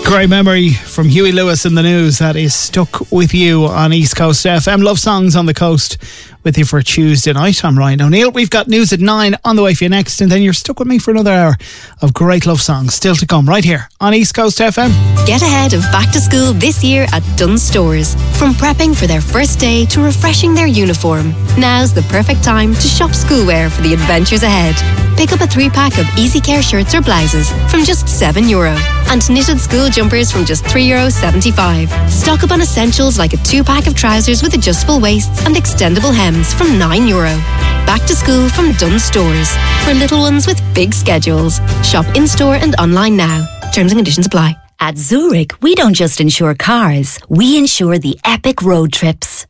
Great memory from Huey Lewis in the News that is stuck with you on East Coast FM. Love songs on the coast with you for Tuesday night. I'm Ryan O'Neill. We've got news at 9 on the way for you next, and then you're stuck with me for another hour of great love songs still to come right here on East Coast FM. Get ahead of back to school this year at Dunnes Stores. From prepping for their first day to refreshing their uniform, now's the perfect time to shop schoolwear for the adventures ahead. Pick up a 3-pack of Easy Care shirts or blouses from just €7 and knitted school jumpers from just €3.75. Stock up on essentials like a 2-pack of trousers with adjustable waists and extendable hems from €9. Back to school from Dunnes Stores for little ones with big schedules. Shop in-store and online now. Terms and conditions apply. At Zurich, we don't just insure cars, we insure the epic road trips.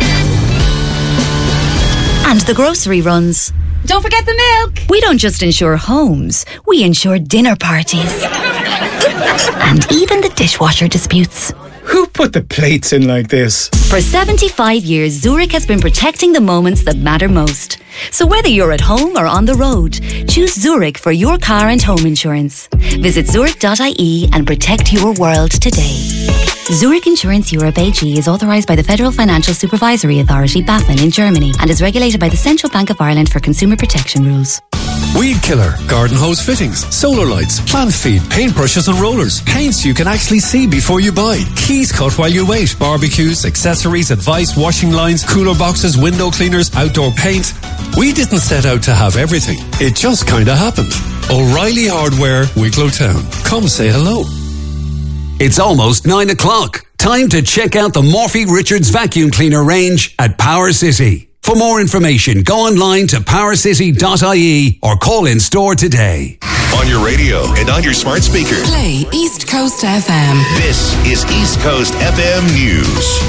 And the grocery runs. Don't forget the milk. We don't just insure homes, we insure dinner parties. And even the dishwasher disputes. Who put the plates in like this? For 75 years, Zurich has been protecting the moments that matter most. So whether you're at home or on the road, choose Zurich for your car and home insurance. Visit zurich.ie and protect your world today. Zurich Insurance Europe AG is authorised by the Federal Financial Supervisory Authority, BaFin, in Germany, and is regulated by the Central Bank of Ireland for consumer protection rules. Weed killer, garden hose fittings, solar lights, plant feed, paintbrushes and rollers, paints you can actually see before you buy, keys cut while you wait, barbecues, accessories, advice, washing lines, cooler boxes, window cleaners, outdoor paint. We didn't set out to have everything. It just kinda happened. O'Reilly Hardware, Wicklow Town. Come say hello. It's almost 9 o'clock. Time to check out the Morphy Richards vacuum cleaner range at Power City. For more information, go online to powercity.ie or call in store today. On your radio and on your smart speaker. Play East Coast FM. This is East Coast FM News.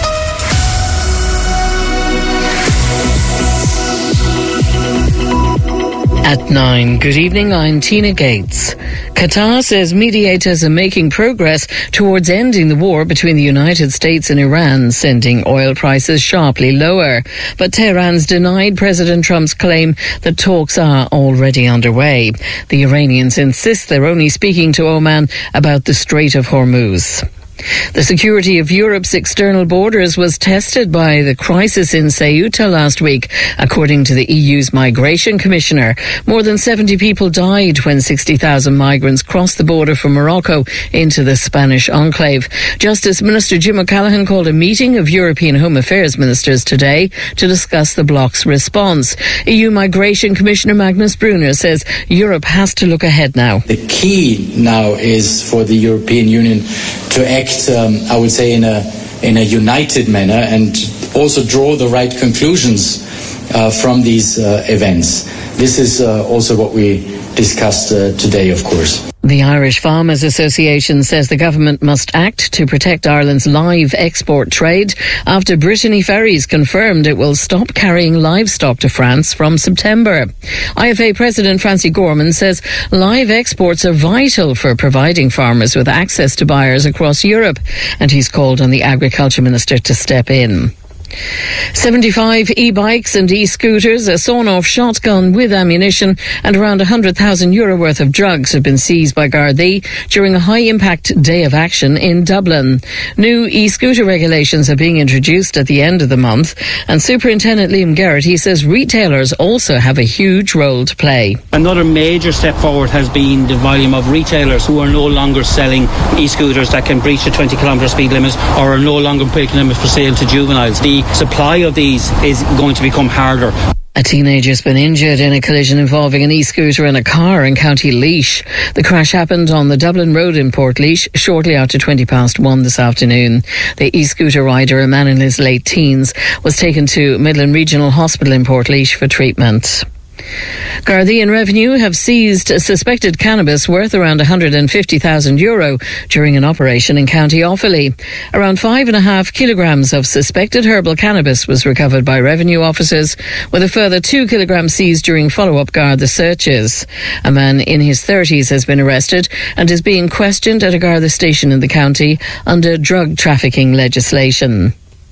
At 9, good evening, I'm Tina Gates. Qatar says mediators are making progress towards ending the war between the United States and Iran, sending oil prices sharply lower. But Tehran's denied President Trump's claim that talks are already underway. The Iranians insist they're only speaking to Oman about the Strait of Hormuz. The security of Europe's external borders was tested by the crisis in Ceuta last week, according to the EU's Migration Commissioner. More than 70 people died when 60,000 migrants crossed the border from Morocco into the Spanish enclave. Justice Minister Jim O'Callaghan called a meeting of European Home Affairs ministers today to discuss the bloc's response. EU Migration Commissioner Magnus Brunner says Europe has to look ahead now. The key now is for the European Union to act, I would say, in a united manner and also draw the right conclusions from these events. This is also what we discussed today, of course. The Irish Farmers Association says the government must act to protect Ireland's live export trade after Brittany Ferries confirmed it will stop carrying livestock to France from September. IFA President Francie Gorman says live exports are vital for providing farmers with access to buyers across Europe, and he's called on the Agriculture Minister to step in. 75 e-bikes and e-scooters, a sawn-off shotgun with ammunition and around €100,000 worth of drugs have been seized by Gardaí during a high-impact day of action in Dublin. New e-scooter regulations are being introduced at the end of the month, and Superintendent Liam Garrity says retailers also have a huge role to play. Another major step forward has been the volume of retailers who are no longer selling e-scooters that can breach the 20-kilometre speed limit or are no longer putting them for sale to juveniles. The supply of these is going to become harder. A teenager's been injured in a collision involving an e-scooter and a car in County Laois. The crash happened on the Dublin Road in Portlaoise shortly after 1:20 this afternoon. The e-scooter rider, a man in his late teens, was taken to Midland Regional Hospital in Portlaoise for treatment. Gardaí and Revenue have seized suspected cannabis worth around €150,000 during an operation in County Offaly. Around 5.5 kilograms of suspected herbal cannabis was recovered by Revenue officers, with a further 2 kilograms seized during follow-up Garda searches. A man in his 30s has been arrested and is being questioned at a Garda station in the county under drug trafficking legislation.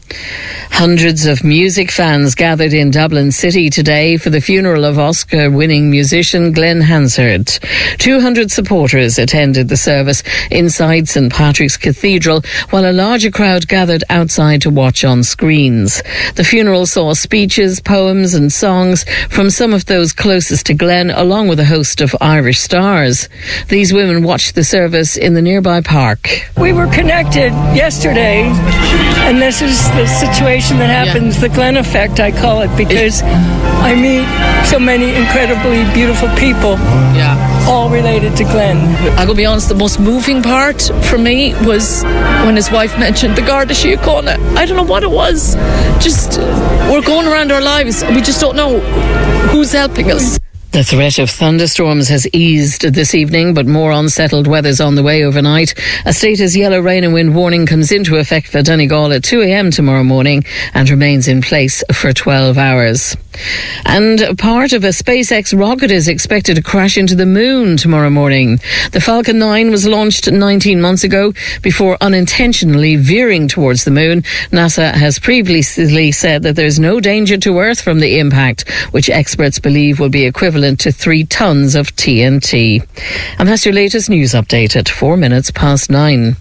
Hundreds of music fans gathered in Dublin City today for the funeral of Oscar-winning musician Glenn Hansard. 200 supporters attended the service inside St Patrick's Cathedral, while a larger crowd gathered outside to watch on screens. The funeral saw speeches, poems and songs from some of those closest to Glenn, along with a host of Irish stars. These women watched the service in the nearby park. We were connected yesterday, and this is the situation that happens, the Glenn effect, I call it, because I meet so many incredibly beautiful people, all related to Glenn. I'm going to be honest, the most moving part for me was when his wife mentioned the Garda Síochána. I don't know what it was. Just, we're going around our lives, we just don't know who's helping us. The threat of thunderstorms has eased this evening, but more unsettled weather's on the way overnight. A status yellow rain and wind warning comes into effect for Donegal at 2 a.m. tomorrow morning and remains in place for 12 hours. And part of a SpaceX rocket is expected to crash into the moon tomorrow morning. The Falcon 9 was launched 19 months ago before unintentionally veering towards the moon. NASA has previously said that there's no danger to Earth from the impact, which experts believe will be equivalent to 3 tons of TNT. And that's your latest news update at 9:04.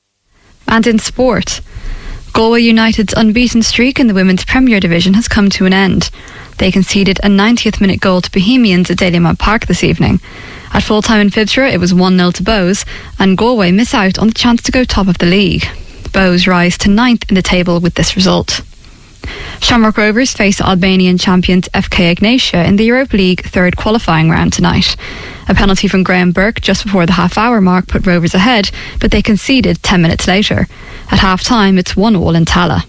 And in sport, Galway United's unbeaten streak in the Women's Premier Division has come to an end. They conceded a 90th minute goal to Bohemians at Dalymount Park this evening. At full time in Fibsra, it was 1-0 to Bows, and Galway miss out on the chance to go top of the league. Bows rise to 9th in the table with this result. Shamrock Rovers face Albanian champions FK Ignatia in the Europa League third qualifying round tonight. A penalty from Graham Burke just before the half-hour mark put Rovers ahead, but they conceded 10 minutes later. At half-time, it's 1-1 in Tala.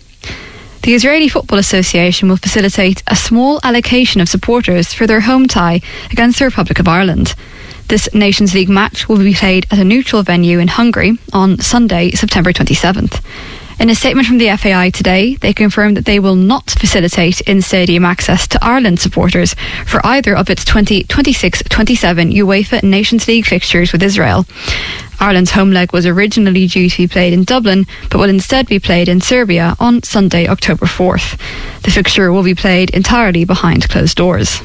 The Israeli Football Association will facilitate a small allocation of supporters for their home tie against the Republic of Ireland. This Nations League match will be played at a neutral venue in Hungary on Sunday, September 27th. In a statement from the FAI today, they confirmed that they will not facilitate in-stadium access to Ireland supporters for either of its 2026-27 UEFA Nations League fixtures with Israel. Ireland's home leg was originally due to be played in Dublin, but will instead be played in Serbia on Sunday, October 4th. The fixture will be played entirely behind closed doors.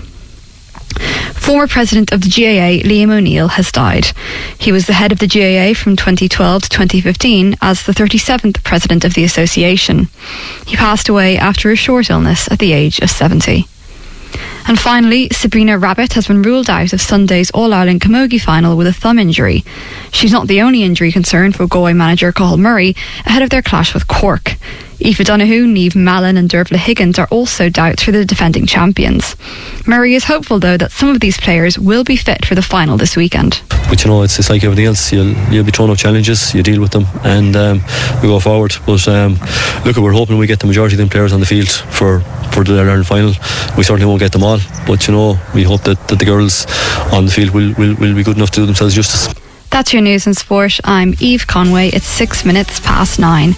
Former president of the GAA, Liam O'Neill, has died. He was the head of the GAA from 2012 to 2015 as the 37th president of the association. He passed away after a short illness at the age of 70. And finally, Sabrina Rabbit has been ruled out of Sunday's All-Ireland Camogie final with a thumb injury. She's not the only injury concern for Galway manager Cathal Murray ahead of their clash with Cork. Aoife Donoghue, Niamh Mallon and Dervla Higgins are also doubts for the defending champions. Murray is hopeful, though, that some of these players will be fit for the final this weekend. But you know, it's like everything else. You'll be thrown up challenges, you deal with them, and we go forward. But look, we're hoping we get the majority of them players on the field for the Ireland final. We certainly won't get them all, but you know, we hope that the girls on the field will be good enough to do themselves justice. That's your news and sport. I'm Eve Conway. It's 9:06.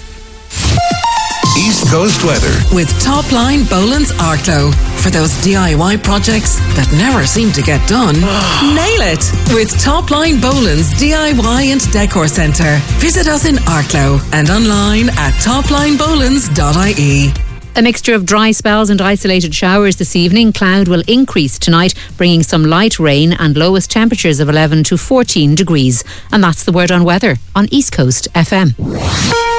East Coast weather with Topline Boland's Arklow. For those DIY projects that never seem to get done, nail it with Topline Boland's DIY and Decor Centre. Visit us in Arklow and online at toplinebolands.ie. A mixture of dry spells and isolated showers this evening. Cloud will increase tonight, bringing some light rain and lowest temperatures of 11 to 14 degrees. And that's the word on weather on East Coast FM.